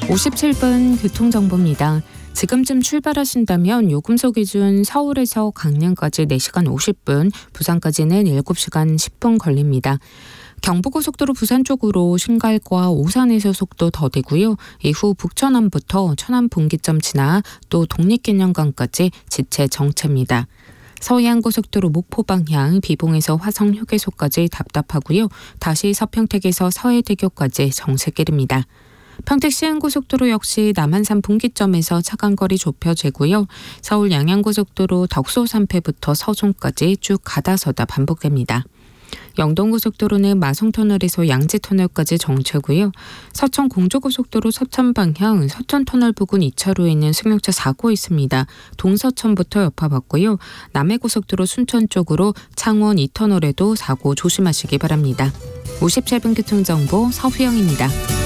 57분 교통정보입니다. 지금쯤 출발하신다면 요금소 기준 서울에서 강릉까지 4시간 50분, 부산까지는 7시간 10분 걸립니다. 경부고속도로 부산 쪽으로 신갈과 오산에서 속도 더디고요. 이후 북천안부터 천안 분기점 지나 또 독립기념관까지 지체 정체입니다. 서해안고속도로 목포 방향 비봉에서 화성 휴게소까지 답답하고요. 다시 서평택에서 서해대교까지 정체길입니다. 평택 시흥고속도로 역시 남한산 분기점에서 차간거리 좁혀지고요. 서울 양양고속도로 덕소 3패부터 서종까지 쭉 가다서다 반복됩니다. 영동고속도로는 마성터널에서 양지터널까지 정체고요. 서천 공주고속도로 서천 방향 서천터널 부근 2차로에는 승용차 사고 있습니다. 동서천부터 여파받고요. 남해고속도로 순천 쪽으로 창원 2터널에도 사고 조심하시기 바랍니다. 57분 교통정보 서휘영입니다.